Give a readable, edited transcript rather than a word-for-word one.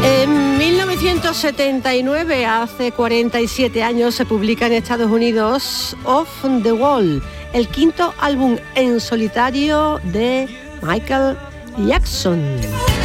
En 1979, hace 47 años, se publica en Estados Unidos Off the Wall, el quinto álbum en solitario de Michael Jackson.